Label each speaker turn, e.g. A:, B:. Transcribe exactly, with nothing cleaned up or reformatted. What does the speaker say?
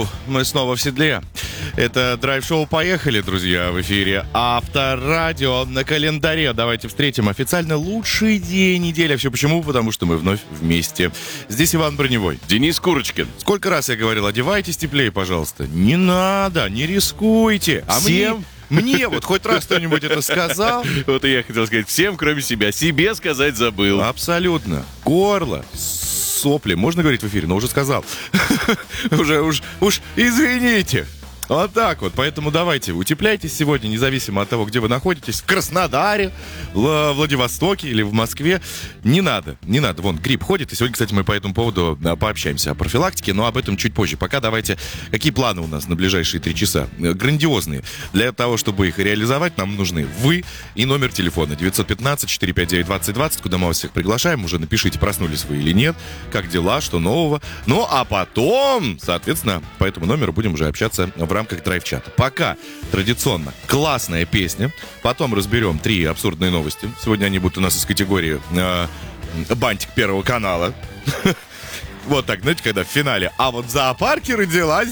A: Йоу, мы снова в седле. Это драйв-шоу «Поехали», друзья, в эфире Авторадио на календаре. Давайте встретим официально лучший день недели. А все почему? Потому что мы вновь вместе. Здесь Иван Броневой.
B: Денис Курочкин.
A: Сколько раз я говорил, одевайтесь теплее, пожалуйста. Не надо, не рискуйте. А
B: Всем?
A: мне, мне вот хоть раз кто-нибудь это сказал?
B: Вот и я хотел сказать всем, кроме себя. Себе сказать забыл.
A: Абсолютно. Горло, сопли. Можно говорить в эфире? Но уже сказал. Уже, уж, уж извините. Вот так вот, поэтому давайте, утепляйтесь сегодня, независимо от того, где вы находитесь, в Краснодаре, в Владивостоке или в Москве. Не надо, не надо, вон, грипп ходит, и сегодня, кстати, мы по этому поводу да, пообщаемся о профилактике, но об этом чуть позже. Пока давайте, какие планы у нас на ближайшие три часа? Грандиозные. Для того, чтобы их реализовать, нам нужны вы и номер телефона девятьсот пятнадцать четыреста пятьдесят девять двадцать двадцать, куда мы вас всех приглашаем, уже напишите, проснулись вы или нет, как дела, что нового. Ну, а потом, соответственно, по этому номеру будем уже общаться в рамках драйв-чата. Пока традиционно классная песня. Потом разберем три абсурдные новости. Сегодня они будут у нас из категории э, бантик Первого канала. Вот так, знаете, когда в финале. А вот в зоопарке родилась